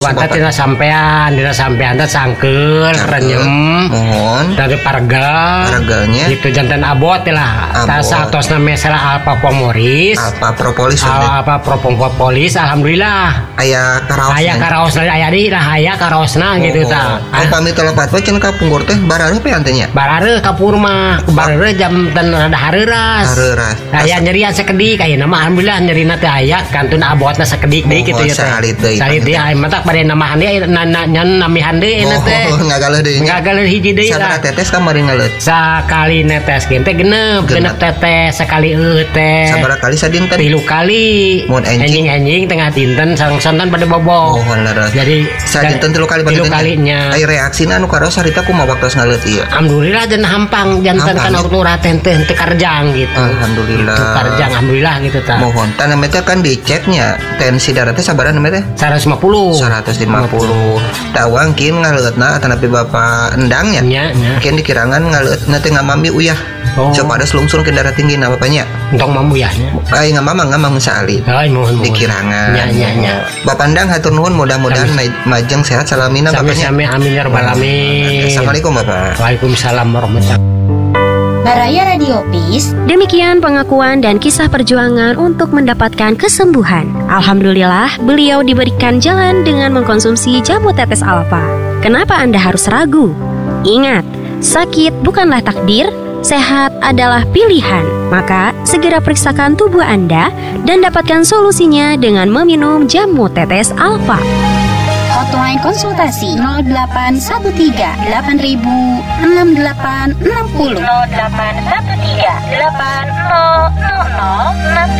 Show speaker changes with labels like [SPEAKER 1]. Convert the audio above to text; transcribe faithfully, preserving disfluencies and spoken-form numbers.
[SPEAKER 1] Wanta tina sampean, tina sampean teh sangkeul renyem.
[SPEAKER 2] Mohon.
[SPEAKER 1] Dari parga.
[SPEAKER 2] Parganya.
[SPEAKER 1] Itu jantan abot lah. Tasa atosna mesela alpa pomoris.
[SPEAKER 2] Alpa propolis.
[SPEAKER 1] Alpa propolis. Alhamdulillah.
[SPEAKER 2] Aya karaos.
[SPEAKER 1] Aya karaosna aya di lah aya karaosna gitu tah.
[SPEAKER 2] Oh pamit telopat we cenah ka punggur teh barareuh pe antenya.
[SPEAKER 1] Barareuh ka pur mah, barareuh jam ten rada hareuras.
[SPEAKER 2] Hareuras.
[SPEAKER 1] Aya nyerian sakedik ayeuna mah alhamdulillah nyerina teh aya kantun abotna sakedik deui kitu ya teh.
[SPEAKER 2] Salit deui.
[SPEAKER 1] Salit deui aya mah bade namahan deui nyan namihan deui na teh.
[SPEAKER 2] Oh, ngagaleut deui.
[SPEAKER 1] Ngagaleut hiji deui lah.
[SPEAKER 2] Sabaraha tetes kamari ngaleut?
[SPEAKER 1] Sakali netes gen teh genep, genep tetes sekali eueuh teh.
[SPEAKER 2] Sabaraha kali sadinten?
[SPEAKER 1] Tilu kali.
[SPEAKER 2] Mun
[SPEAKER 1] enjing-enjing tengah dinten sareng-sareng pada bobo.
[SPEAKER 2] Oh, leres.
[SPEAKER 1] Jadi
[SPEAKER 2] sadinten tilu kali
[SPEAKER 1] tilu kalinya.
[SPEAKER 2] Ai reaksina anu karaos harita kumaha waktos ngaleut ieu?
[SPEAKER 1] Alhamdulillah dan hampang janten kan waktu raten teh teu karjang gitu.
[SPEAKER 2] Alhamdulillah.
[SPEAKER 1] Teu karjang alhamdulillah gitu tah.
[SPEAKER 2] Mohon tah namanya teh kan diceknya tensi darah teh sabaraha namanya teh?
[SPEAKER 1] seratus lima puluh.
[SPEAKER 2] seratus lima puluh. Tawang kin ngaleutna tanapi Bapak endangnya.
[SPEAKER 1] Nya, nya.
[SPEAKER 2] Kin dikirangan ngaleutna teh ngamami uyah. Oh. Coba ada selungsung ke darah tinggi na bapaknya.
[SPEAKER 1] Entong mamu ya.
[SPEAKER 2] Ai ngamama ngamang saali.
[SPEAKER 1] Ai mohon mohon.
[SPEAKER 2] Dikirangan.
[SPEAKER 1] Nya nya nya.
[SPEAKER 2] Bapak endang hatur nuhun mudah-mudahan majeng sehat salamina bapaknya.
[SPEAKER 1] Sami-sami amin ya rabbal alamin.
[SPEAKER 2] Assalamualaikum Bapak.
[SPEAKER 1] Waalaikumsalam warahmatullahi.
[SPEAKER 3] Baraya Radio Peace.
[SPEAKER 4] Demikian pengakuan dan kisah perjuangan untuk mendapatkan kesembuhan. Alhamdulillah, beliau diberikan jalan dengan mengkonsumsi jamu tetes alfa. Kenapa Anda harus ragu? Ingat, sakit bukanlah takdir, sehat adalah pilihan. Maka, segera periksakan tubuh Anda dan dapatkan solusinya dengan meminum jamu tetes alfa.
[SPEAKER 3] Hotline konsultasi nol delapan satu tiga delapan ribu enam delapan enam nol nol delapan satu tiga delapan nol nol nol enam